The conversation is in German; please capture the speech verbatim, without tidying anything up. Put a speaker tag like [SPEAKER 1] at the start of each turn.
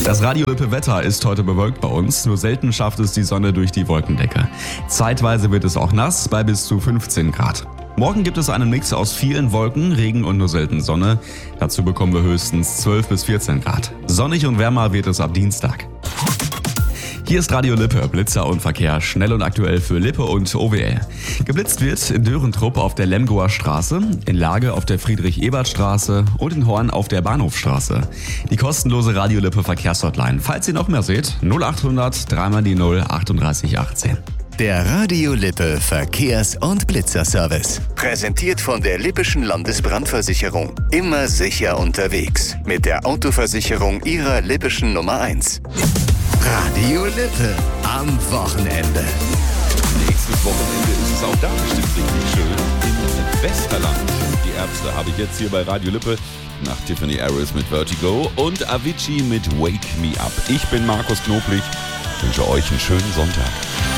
[SPEAKER 1] Das Radio Lippe Wetter ist heute bewölkt bei uns. Nur selten schafft es die Sonne durch die Wolkendecke. Zeitweise wird es auch nass bei bis zu fünfzehn Grad. Morgen gibt es einen Mix aus vielen Wolken, Regen und nur selten Sonne. Dazu bekommen wir höchstens zwölf bis vierzehn Grad. Sonnig und wärmer wird es ab Dienstag. Hier ist Radio Lippe, Blitzer und Verkehr, schnell und aktuell für Lippe und O W L. Geblitzt wird in Dörentrupp auf der Lemgoer Straße, in Lage auf der Friedrich-Ebert-Straße und in Horn auf der Bahnhofstraße. Die kostenlose Radio Lippe Verkehrshotline. Falls ihr noch mehr seht, null achthundert dreimal die null achtunddreißig achtzehn.
[SPEAKER 2] Der Radio Lippe Verkehrs- und Blitzerservice. Präsentiert von der Lippischen Landesbrandversicherung. Immer sicher unterwegs. Mit der Autoversicherung Ihrer Lippischen Nummer eins. Radio Lippe am Wochenende.
[SPEAKER 3] Nächstes Wochenende ist es auch da bestimmt richtig schön. Im Westerland. Die Erbste habe ich jetzt hier bei Radio Lippe. Nach Tiffany Harris mit Vertigo und Avicii mit Wake Me Up. Ich bin Markus Knoblich. Wünsche euch einen schönen Sonntag.